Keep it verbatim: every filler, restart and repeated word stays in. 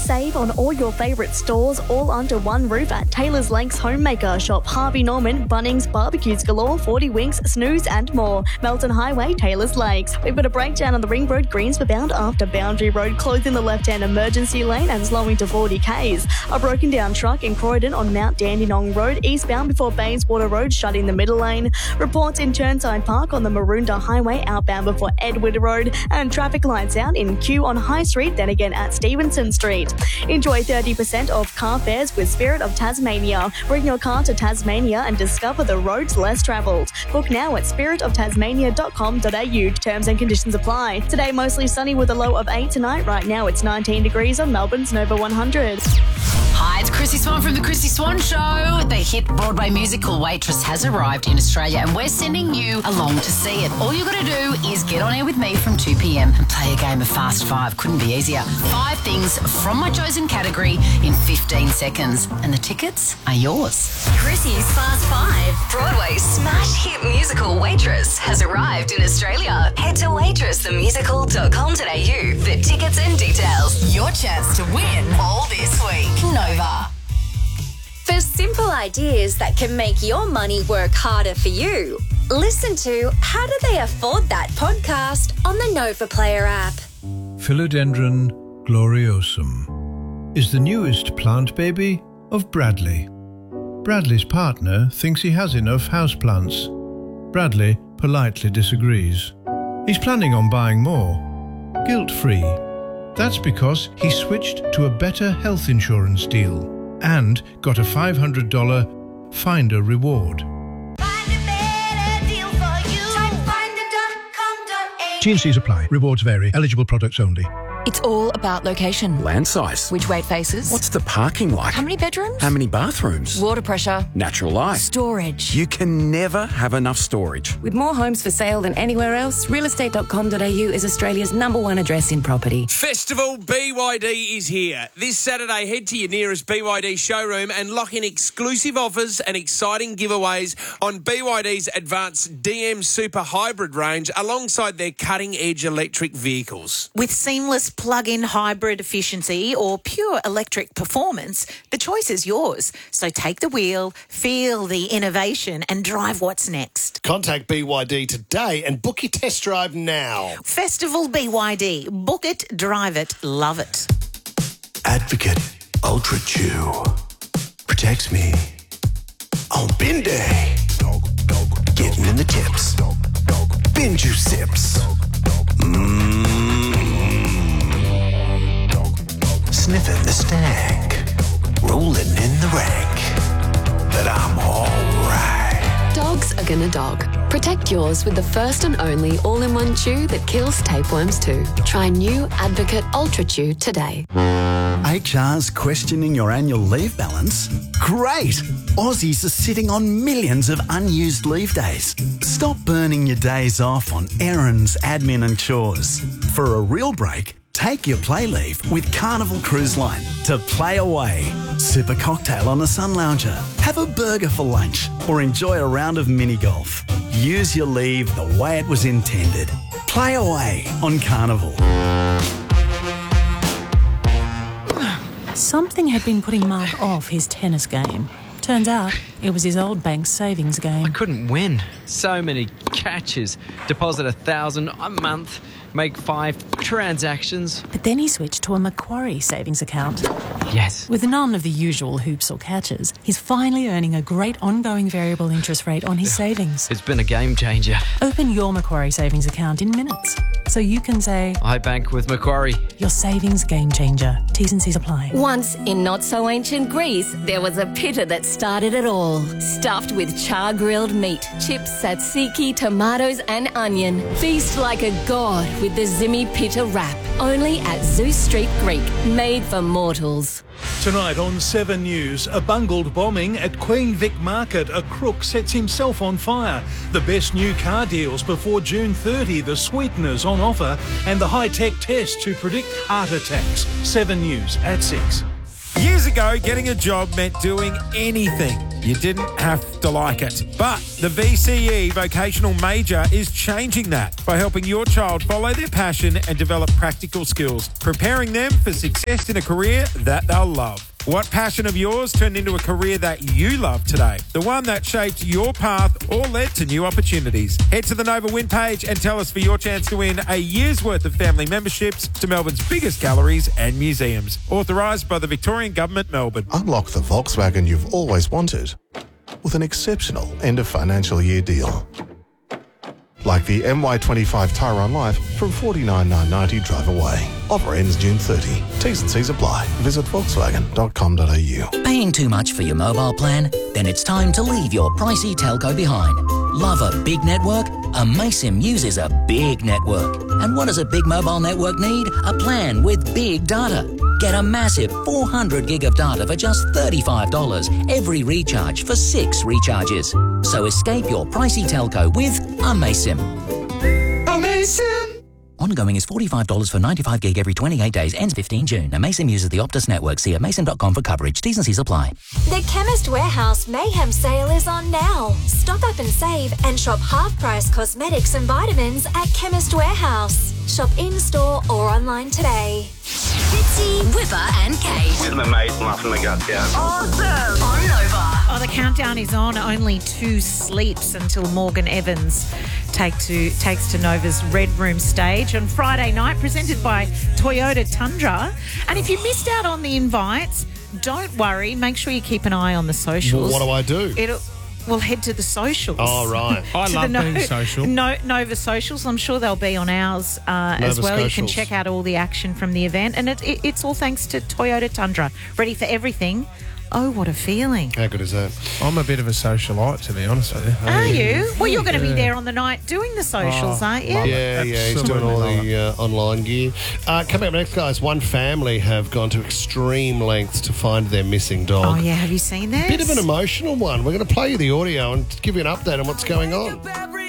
Save on all your favourite stores, all under one roof at Taylor's Lakes Homemaker. Shop Harvey Norman, Bunnings, Barbecues Galore, forty Winks, Snooze and more. Melton Highway, Taylor's Lakes. We've got a breakdown on the Ring Road Greensboro bound after Boundary Road closing the left-hand emergency lane and slowing to forty kays. A broken down truck in Croydon on Mount Dandenong Road eastbound before Bayswater Road shutting the middle lane. Reports in Turnside Park on the Maroondah Highway outbound before Edward Road, and traffic lights out in Kew on High Street, then again at Stevenson Street. Enjoy thirty percent off car fares with Spirit of Tasmania. Bring your car to Tasmania and discover the roads less travelled. Book now at spirit of tasmania dot com dot a u. Terms and conditions apply. Today mostly sunny with a low of eight tonight. Right now it's nineteen degrees on Melbourne's Nova one hundred. Hi, it's Chrissy Swan from The Chrissy Swan Show. The hit Broadway musical Waitress has arrived in Australia and we're sending you along to see it. All you got to do is get on air with me from two p.m. and play a game of Fast Five. Couldn't be easier. Five things from my chosen category in fifteen seconds. And the tickets are yours. Chrissy's Fast Five. Broadway's smash hit musical Waitress has arrived in Australia. Head to waitress the musical dot com dot a u for tickets and details. Your chance to win all this week. Nova. For simple ideas that can make your money work harder for you, listen to How Do They Afford That podcast on the Nova Player app. Philodendron gloriosum is the newest plant baby of Bradley. Bradley's partner thinks he has enough houseplants. Bradley politely disagrees. He's planning on buying more, guilt-free. That's because he switched to a better health insurance deal and got a five hundred dollars Finder reward. T and C's apply. Rewards vary. Eligible products only. It's all about location. Land size. Which way it faces. What's the parking like? How many bedrooms? How many bathrooms? Water pressure. Natural light. Storage. You can never have enough storage. With more homes for sale than anywhere else, real estate dot com dot a u is Australia's number one address in property. Festival B Y D is here. This Saturday, head to your nearest B Y D showroom and lock in exclusive offers and exciting giveaways on B Y D's advanced D M Super Hybrid range alongside their cutting-edge electric vehicles. With seamless plug-in hybrid efficiency or pure electric performance, the choice is yours. So take the wheel, feel the innovation and drive what's next. Contact B Y D today and book your test drive now. Festival B Y D. Book it, drive it, love it. Advocate Ultra Chew protects me on bin day. Getting in the tips. Bin juice sips. Mmm. Sniffing the stank, rolling in the rank, that I'm all right. Dogs are gonna dog. Protect yours with the first and only all-in-one chew that kills tapeworms too. Try new Advocate Ultra Chew today. H R's questioning your annual leave balance? Great! Aussies are sitting on millions of unused leave days. Stop burning your days off on errands, admin and chores. For a real break, take your play leave with Carnival Cruise Line to play away. Sip a cocktail on a sun lounger, have a burger for lunch, or enjoy a round of mini golf. Use your leave the way it was intended. Play away on Carnival. Something had been putting Mark off his tennis game. Turns out it was his old bank's savings game. I couldn't win. So many catches. Deposit a thousand a month. Make five transactions. But then he switched to a Macquarie savings account. Yes. With none of the usual hoops or catches, he's finally earning a great ongoing variable interest rate on his savings. It's been a game changer. Open your Macquarie savings account in minutes, so you can say, I bank with Macquarie. Your savings game changer. T's and C's apply. Once in not-so-ancient Greece, there was a pitta that started it all. Stuffed with char-grilled meat, chips, tzatziki, tomatoes and onion. Feast like a god with the Zimmy Pitta wrap. Only at Zeus Street Greek. Made for mortals. Tonight on Seven News, a bungled bombing at Queen Vic Market. A crook sets himself on fire. The best new car deals before June thirtieth, the sweeteners on offer, and the high-tech test to predict heart attacks. Seven News at six. Years ago, getting a job meant doing anything. You didn't have to like it. But the V C E Vocational Major is changing that by helping your child follow their passion and develop practical skills, preparing them for success in a career that they'll love. What passion of yours turned into a career that you love today? The one that shaped your path or led to new opportunities. Head to the Nova Win page and tell us for your chance to win a year's worth of family memberships to Melbourne's biggest galleries and museums. Authorised by the Victorian Government, Melbourne. Unlock the Volkswagen you've always wanted with an exceptional end of financial year deal. Like the M Y twenty-five Tyrone Life from forty-nine thousand nine hundred ninety drive away. Offer ends June thirtieth. T's and C's apply. Visit volkswagen dot com dot a u. Paying too much for your mobile plan? Then it's time to leave your pricey telco behind. Love a big network? Amaysim uses a big network. And what does a big mobile network need? A plan with big data. Get a massive four hundred gig of data for just thirty-five dollars every recharge for six recharges. So escape your pricey telco with Amaysim. Amaysim! Ongoing is forty-five dollars for ninety-five gig every twenty-eight days, ends fifteenth June. Amaysim uses the Optus network. See amaysim dot com for coverage. T's and C's apply. The Chemist Warehouse Mayhem sale is on now. Stock up and save and shop half-price cosmetics and vitamins at Chemist Warehouse. Shop in-store or online today. Fitzy, Whipper and Kate. With my mate, laughing my guts out. Awesome. On Nova. Oh, the countdown is on. Only two sleeps until Morgan Evans take to, takes to Nova's Red Room stage on Friday night, presented by Toyota Tundra. And if you missed out on the invites, don't worry. Make sure you keep an eye on the socials. Well, what do I do? It'll... Well, head to the socials. Oh, right. I love no- being social. No, Nova socials. I'm sure they'll be on ours uh, as well. Socials. You can check out all the action from the event. And it, it, it's all thanks to Toyota Tundra. Ready for everything. Oh, what a feeling. How good is that? I'm a bit of a socialite, to be honest with you. Are you? Well, you're going to be Yeah. there on the night doing the socials, Oh, aren't you? love it. Yeah, yeah, he's doing all the uh, online gear. Uh, coming up next, guys, one family have gone to extreme lengths to find their missing dog. Oh, yeah. Have you seen this? Bit of an emotional one. We're going to play you the audio and give you an update on what's going on.